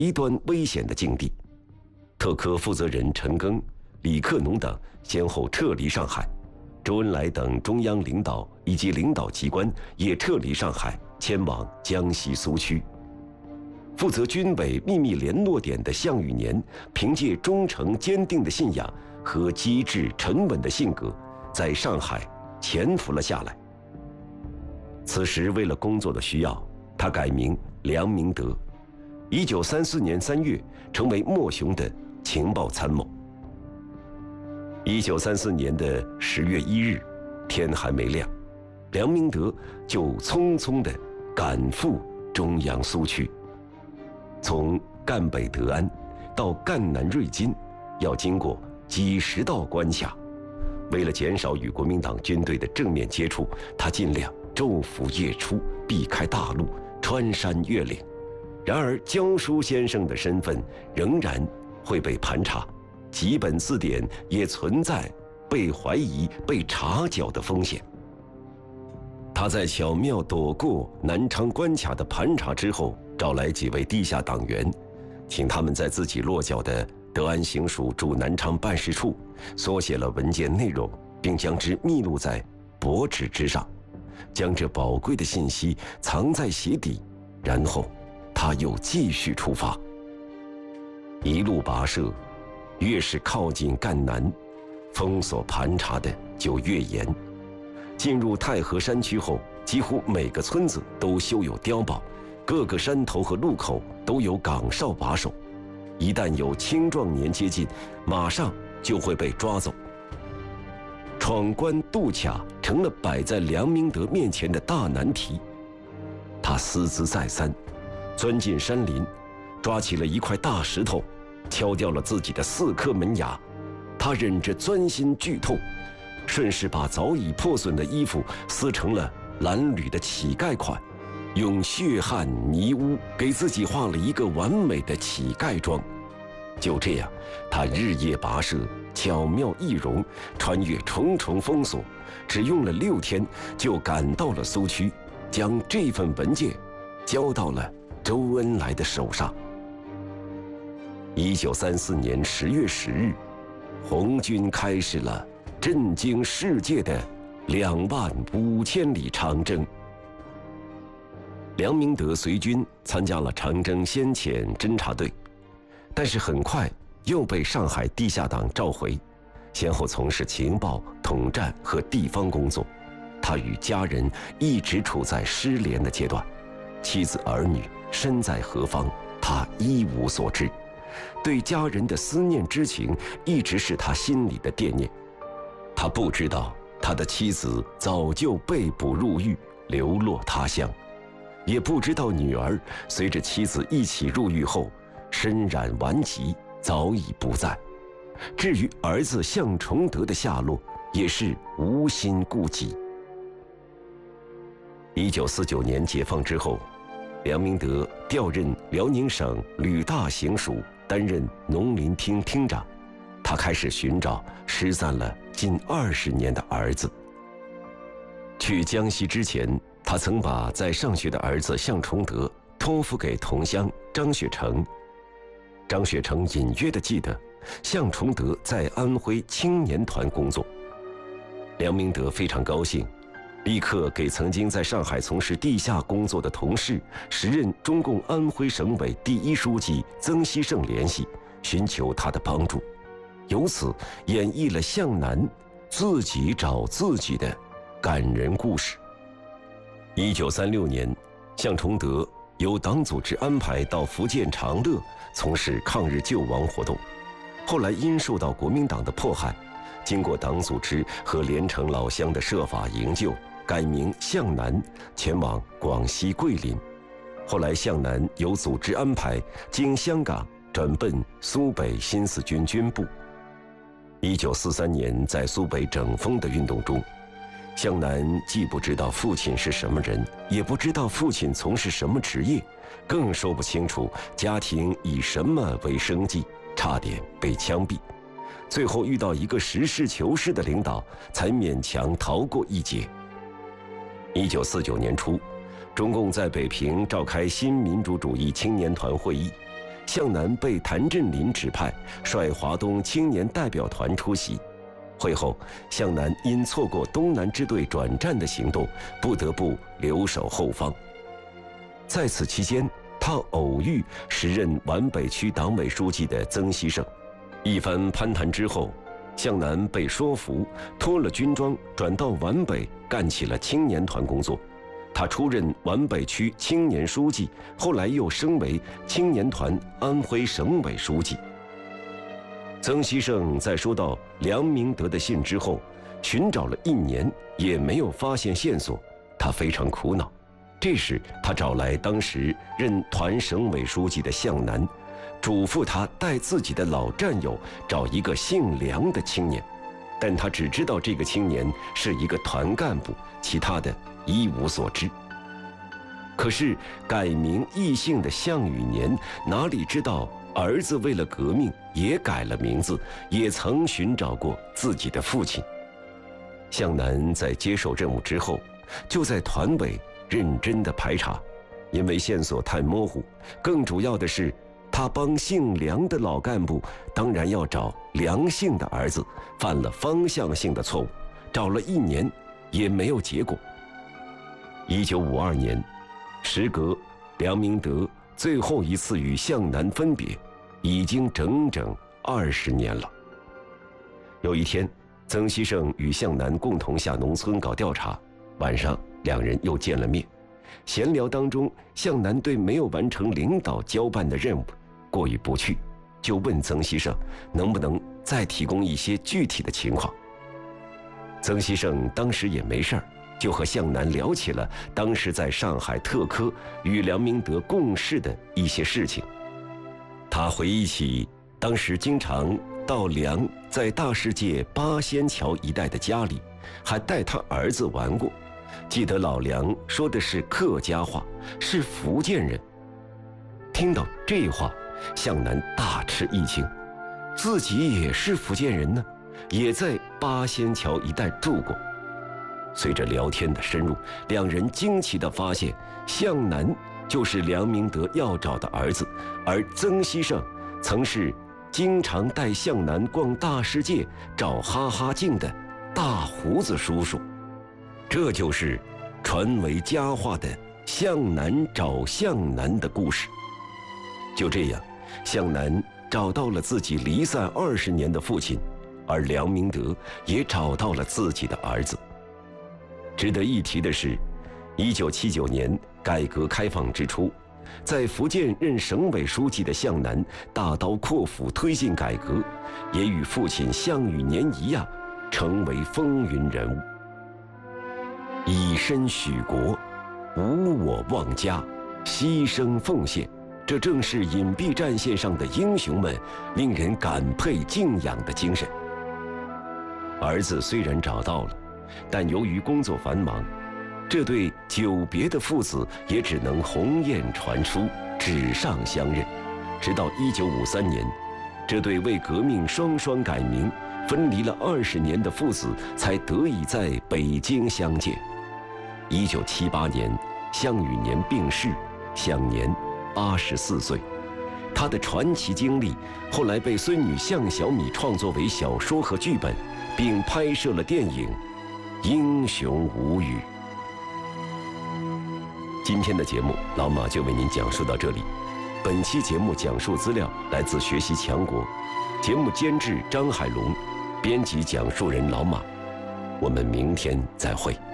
极端危险的境地。特科负责人陈赓、李克农等先后撤离上海，周恩来等中央领导以及领导机关也撤离上海，迁往江西苏区。负责军委秘密联络点的项羽年，凭借忠诚坚定的信仰和机智沉稳的性格，在上海潜伏了下来。此时为了工作的需要，他改名梁明德。1934年3月，成为默雄的情报参谋。1934年的10月1日，天还没亮，梁明德就匆匆地赶赴中央苏区。从赣北德安到赣南瑞金，要经过几十道关卡。为了减少与国民党军队的正面接触，他尽量昼伏夜出，避开大路，穿山越岭。然而江疏先生的身份仍然会被盘查，几本字典也存在被怀疑、被查缴的风险。他在巧妙躲过南昌关卡的盘查之后，找来几位地下党员，请他们在自己落脚的德安行署驻南昌办事处缩写了文件内容，并将之密录在薄纸之上，将这宝贵的信息藏在鞋底，然后他又继续出发。一路跋涉，越是靠近赣南，封锁盘查的就越严。进入太和山区后，几乎每个村子都修有碉堡，各个山头和路口都有岗哨把守，一旦有青壮年接近，马上就会被抓走。闯关渡卡成了摆在梁明德面前的大难题。他思兹再三，钻进山林，抓起了一块大石头，敲掉了自己的4颗门牙。他忍着钻心剧痛，顺势把早已破损的衣服撕成了蓝缕的乞丐款，用血汗泥污给自己画了一个完美的乞丐妆。就这样，他日夜跋涉，巧妙易容，穿越重重封锁，只用了6天就赶到了苏区，将这份文件交到了周恩来的手上。1934年10月10日，红军开始了震惊世界的25000里长征。梁明德随军参加了长征先遣侦察队，但是很快又被上海地下党召回，先后从事情报、统战和地方工作。他与家人一直处在失联的阶段，妻子儿女身在何方，他一无所知。对家人的思念之情一直是他心里的惦念。他不知道他的妻子早就被捕入狱，流落他乡，也不知道女儿随着妻子一起入狱后身染顽疾，早已不在。至于儿子项崇德的下落，也是无心顾及。1949年解放之后，梁明德调任辽宁省旅大行署，担任农林厅厅长。他开始寻找失散了近20年的儿子。去江西之前，他曾把在上学的儿子项崇德托付给同乡张雪成。张雪成隐约地记得项崇德在安徽青年团工作。梁明德非常高兴，立刻给曾经在上海从事地下工作的同事，时任中共安徽省委第1书记曾希圣联系，寻求他的帮助，由此演绎了向南自己找自己的感人故事。1936年，项崇德由党组织安排到福建长乐从事抗日救亡活动，后来因受到国民党的迫害，经过党组织和连城老乡的设法营救，改名向南，前往广西桂林。后来向南由组织安排经香港转奔苏北新四军军部。1943年，在苏北整风的运动中，向南既不知道父亲是什么人，也不知道父亲从事什么职业，更说不清楚家庭以什么为生计，差点被枪毙。最后遇到一个实事求是的领导，才勉强逃过一劫。1949年初，中共在北平召开新民主主义青年团会议， 向南被谭震林指派率华东青年代表团出席。会后，向南因错过东南支队转战的行动，不得不留守后方。在此期间，他偶遇时任皖北区党委书记的曾希圣。一番攀谈之后，向南被说服，脱了军装，转到皖北干起了青年团工作。他出任皖北区青年书记，后来又升为青年团安徽省委书记。曾希圣在收到梁明德的信之后，寻找了1年，也没有发现线索，他非常苦恼。这时，他找来当时任团省委书记的向南，嘱咐他带自己的老战友找一个姓梁的青年，但他只知道这个青年是一个团干部，其他的一无所知。可是改名易姓的项羽年哪里知道儿子为了革命也改了名字，也曾寻找过自己的父亲。向南在接受任务之后，就在团委认真的排查，因为线索太模糊，更主要的是他帮姓梁的老干部当然要找梁姓的儿子，犯了方向性的错误，找了1年也没有结果。1952年，时隔梁明德最后一次与向南分别，已经整整20年了。有一天，曾希圣与向南共同下农村搞调查，晚上2人又见了面。闲聊当中，向南对没有完成领导交办的任务过意不去，就问曾希圣能不能再提供一些具体的情况。曾希圣当时也没事儿，就和向南聊起了当时在上海特科与梁明德共事的一些事情。他回忆起当时经常到梁在大世界八仙桥一带的家里，还带他儿子玩过。记得老梁说的是客家话，是福建人。听到这话，向南大吃一惊，自己也是福建人呢，也在八仙桥一带住过。随着聊天的深入，2人惊奇地发现，向南就是梁明德要找的儿子，而曾希圣曾是经常带向南逛大世界找哈哈镜的大胡子叔叔。这就是传为佳话的向南找向南的故事。就这样，向南找到了自己离散20年的父亲，而梁明德也找到了自己的儿子。值得一提的是，1979年改革开放之初，在福建任省委书记的向南大刀阔斧推进改革，也与父亲项羽年一样，成为风云人物。以身许国，无我忘家，牺牲奉献，这正是隐蔽战线上的英雄们令人感佩敬仰的精神。儿子虽然找到了，但由于工作繁忙，这对久别的父子也只能鸿雁传书，纸上相认。直到1953年，这对为革命双双改名、分离了20年的父子才得以在北京相见。1978年，项羽年病逝，享年84岁。他的传奇经历后来被孙女向小米创作为小说和剧本，并拍摄了电影《英雄无语》。今天的节目，老马就为您讲述到这里。本期节目讲述资料来自学习强国，节目监制张海龙，编辑讲述人老马。我们明天再会。